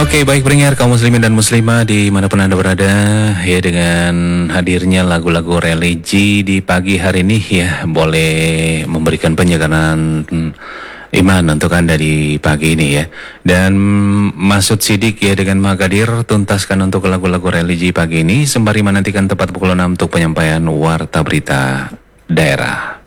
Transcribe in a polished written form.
Oke, baik pendengar kaum muslimin dan muslimah dimanapun Anda berada, ya dengan hadirnya lagu-lagu religi di pagi hari ini ya boleh memberikan penyegaran iman untuk Anda di pagi ini ya. Dan Masud Sidik ya dengan Magadir tuntaskan untuk lagu-lagu religi pagi ini sembari menantikan tepat pukul 6 untuk penyampaian warta berita daerah.